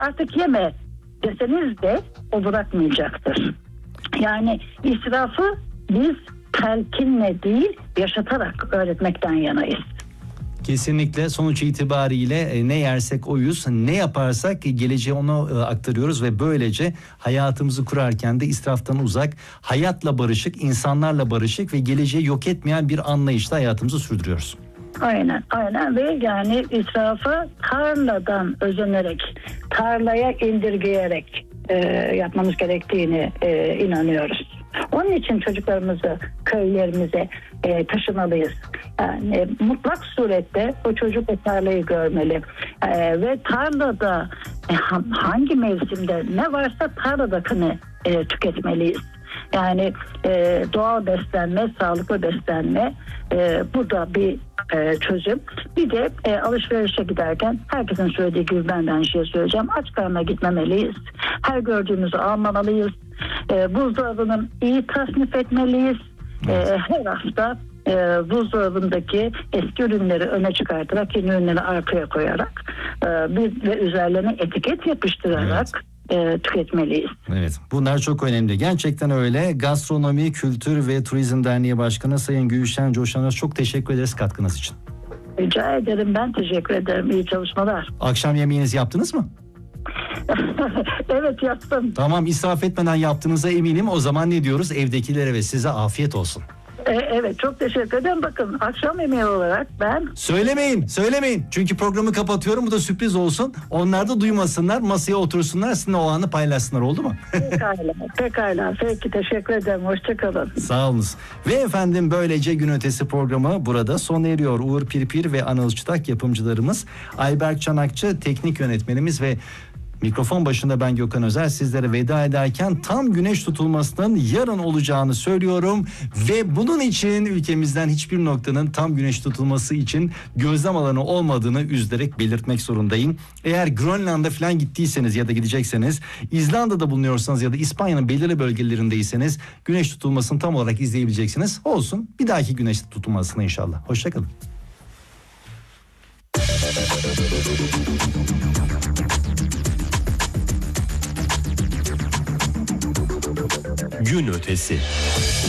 artık yeme deseniz de o bırakmayacaktır. Yani israfı biz telkinle değil, yaşatarak öğretmekten yanayız. Kesinlikle sonuç itibariyle ne yersek oyuz, ne yaparsak geleceğe onu aktarıyoruz ve böylece hayatımızı kurarken de israftan uzak, hayatla barışık, insanlarla barışık ve geleceği yok etmeyen bir anlayışla hayatımızı sürdürüyoruz. Aynen ve yani israfı tarladan özenerek, tarlaya indirgeyerek yapmamız gerektiğini inanıyoruz. Onun için çocuklarımızı köylerimize taşımalıyız. Yani mutlak surette o çocuk o tarlayı görmeli. Ve tarlada hangi mevsimde ne varsa tarladakini tüketmeliyiz. Yani doğal beslenme, sağlıklı beslenme bu da bir çözüm. Bir de alışverişe giderken herkesin söylediği gibi ben de aynı şeyi söyleyeceğim. Aç karnına gitmemeliyiz. Her gördüğümüzü almalıyız. Buzdolabını iyi tasnif etmeliyiz. Her hafta buzdolabındaki eski ürünleri öne çıkartarak yeni ürünleri arkaya koyarak ve üzerlerine etiket yapıştırarak tüketmeliyiz. Evet, bunlar çok önemli. Gerçekten öyle. Gastronomi, Kültür ve Turizm Derneği Başkanı Sayın Gülşen Coşan'a çok teşekkür ederiz katkınız için. Rica ederim, ben teşekkür ederim. İyi çalışmalar. Akşam yemeğinizi yaptınız mı? Evet, yaptım. Tamam, israf etmeden yaptığınıza eminim. O zaman ne diyoruz? Evdekilere ve size afiyet olsun. Evet, çok teşekkür ederim. Bakın, akşam yemeği olarak ben... Söylemeyin. Çünkü programı kapatıyorum. Bu da sürpriz olsun. Onlar da duymasınlar, masaya otursunlar, sizinle o anı paylaşsınlar, oldu mu? Pekala. Peki, teşekkür ederim. Hoşçakalın. Sağ olunuz. Ve efendim böylece Gün Ötesi programı burada sona eriyor. Uğur Pirpir ve Anıl Çıtak yapımcılarımız, Ayberk Çanakçı teknik yönetmenimiz ve mikrofon başında ben Gökhan Özer sizlere veda ederken tam güneş tutulmasının yarın olacağını söylüyorum ve bunun için ülkemizden hiçbir noktanın tam güneş tutulması için gözlem alanı olmadığını üzülerek belirtmek zorundayım. Eğer Grönland'a falan gittiyseniz ya da gidecekseniz, İzlanda'da bulunuyorsanız ya da İspanya'nın belirli bölgelerindeyseniz güneş tutulmasını tam olarak izleyebileceksiniz. Olsun, bir dahaki güneş tutulmasına inşallah. Hoşçakalın. Gün Ötesi.